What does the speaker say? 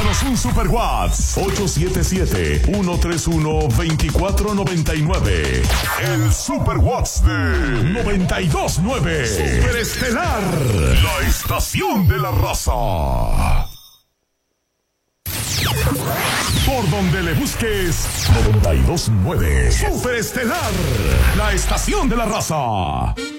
Mándanos un super WhatsApp 877-131-2499. El super WhatsApp de 929. Super Estelar, la estación de la raza. Por donde le busques, 929. Super Estelar, la estación de la raza.